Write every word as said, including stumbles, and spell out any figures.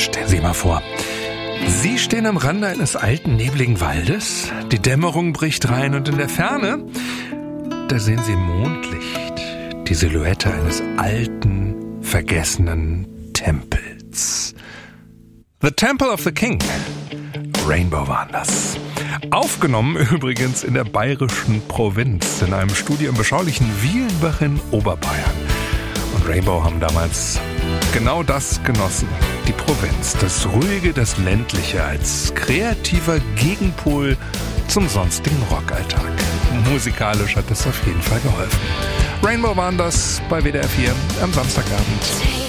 Stellen Sie sich mal vor, Sie stehen am Rande eines alten, nebligen Waldes, die Dämmerung bricht rein und in der Ferne, da sehen Sie Mondlicht, die Silhouette eines alten, vergessenen Tempels. The Temple of the King. Rainbow waren das. Aufgenommen übrigens in der bayerischen Provinz, in einem Studio im beschaulichen Wielenbach in Oberbayern. Und Rainbow haben damals genau das genossen. Die Provinz, das Ruhige, das Ländliche als kreativer Gegenpol zum sonstigen Rockalltag. Musikalisch hat das auf jeden Fall geholfen. Rainbow waren das bei W D R vier am Samstagabend.